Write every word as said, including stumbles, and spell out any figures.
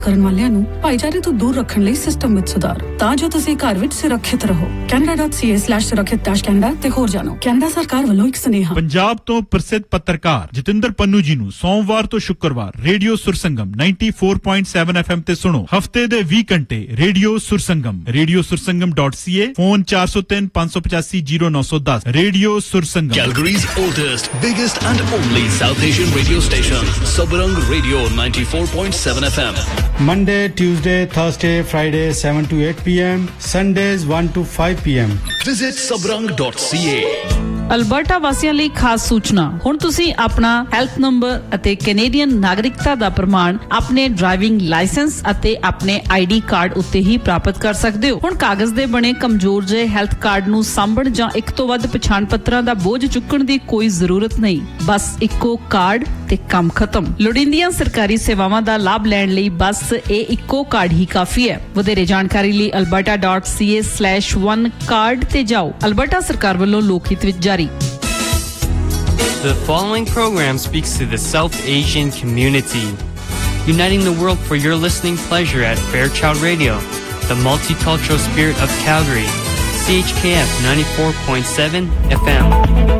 ਕਰਨ ਵਾਲਿਆਂ ਨੂੰ ਭਾਈਚਾਰੇ ਤੋਂ ਦੂਰ ਰੱਖਣ ਲਈ ਸਿਸਟਮ ਵਿੱਚ ਸੁਧਾਰ ਤਾਂ ਜੋ ਤੁਸੀਂ ਘਰ ਵਿੱਚ ਸੁਰੱਖਿਅਤ ਰਹੋ canada dot c a slash ਸੁਰੱਖਿਅਤ canada ਤੇ ਹੋਰ ਜਾਣੋ ਕੈਨੇਡਾ ਸਰਕਾਰ ਵੱਲੋਂ ਇੱਕ ਸੁਨੇਹਾ ਪੰਜਾਬ ਤੋਂ ਪ੍ਰਸਿੱਧ ਪੱਤਰਕਾਰ ਜਤਿੰਦਰ ਪੰਨੂ ਜੀ ਨੂੰ ਸੋਮਵਾਰ ਤੋਂ ਸ਼ੁੱਕਰਵਾਰ radio ਸੁਰਸੰਗਮ ninety-four point seven F M ਤੇ ਸੁਣੋ ਹਫਤੇ ਦੇ ਵੀਹ ਘੰਟੇ radio ਸੁਰਸੰਗਮ radio ਸੁਰਸੰਗਮ dot c a phone four oh three five eight five oh nine one zero radio ਸੁਰਸੰਗਮ Calgary's oldest biggest and only South Asian radio station Sabrang Radio ninety-four point seven F M Monday, Tuesday, Thursday, Friday seven to eight p m Sundays one to five p m Visit sabrang dot c a Alberta ਵਾਸੀਆਂ ਲਈ ਖਾਸ ਸੂਚਨਾ ਹੁਣ ਤੁਸੀਂ ਆਪਣਾ health number ਅਤੇ Canadian ਨਾਗਰਿਕਤਾ ਦਾ ਪ੍ਰਮਾਣ ਆਪਣੇ ਡਰਾਈਵਿੰਗ ਲਾਇਸੈਂਸ ਅਤੇ ਆਪਣੇ ਆਈਡੀ ਕਾਰਡ ਉੱਤੇ ਹੀ ਪ੍ਰਾਪਤ ਕਰ ਸਕਦੇ ਹੋ ਹੁਣ ਕਾਗਜ਼ ਦੇ ਬਣੇ ਕਮਜ਼ੋਰ ਜਿਹੇ ਹੈਲਥ ਕਾਰਡ ਨੂੰ ਸਾਂਭਣ ਜਾਂ ਇੱਕ ਤੋਂ ਵੱਧ ਪਛਾਣ ਪੱਤਰਾਂ ਦਾ ਬੋਝ ਚੁੱਕਣ ਦੀ ਕੋਈ ਜ਼ਰੂਰਤ ਨਹੀਂ ਬਸ ਇੱਕੋ ਕਾਰਡ ਤੇ ਕੰਮ ਖਤਮ ਲੋੜੀਂਦੀਆਂ ਸਰਕਾਰੀ ਸੇਵਾਵਾਂ ਦਾ ਲਾਭ ਲੈਣ ਲਈ ਬਸ ਇਹ ਇੱਕੋ ਕਾਰਡ ਹੀ ਕਾਫੀ ਹੈ ਵਧੇਰੇ ਜਾਣਕਾਰੀ ਲਈ alberta dot c a slash one card ਤੇ ਜਾਓ ਅਲਬਰਟਾ ਸਰਕਾਰ ਵੱਲੋਂ ਲੋਕ ਹਿੱਤ ਵਿੱਚ ਜਾਰੀ The following program speaks to the South Asian community, uniting the world for your listening pleasure at Fairchild Radio, the multicultural spirit of Calgary, C H K F ninety-four point seven F M.